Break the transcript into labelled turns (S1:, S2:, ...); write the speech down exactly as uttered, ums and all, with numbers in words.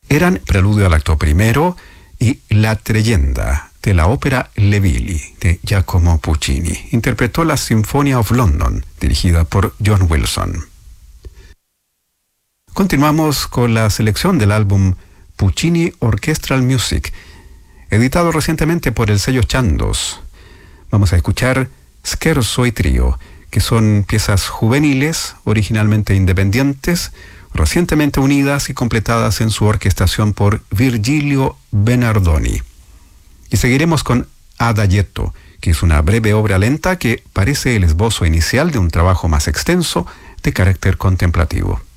S1: Eran Preludio al acto primero y La Treyenda de la ópera Le Villi de Giacomo Puccini. Interpretó la Symphony of London, dirigida por John Wilson. Continuamos con la selección del álbum Puccini Orchestral Music, editado recientemente por el sello Chandos. Vamos a escuchar Scherzo y Trío, que son piezas juveniles, originalmente independientes, recientemente unidas y completadas en su orquestación por Virgilio Bernardoni. Y seguiremos con Adagietto, que es una breve obra lenta que parece el esbozo inicial de un trabajo más extenso de carácter contemplativo.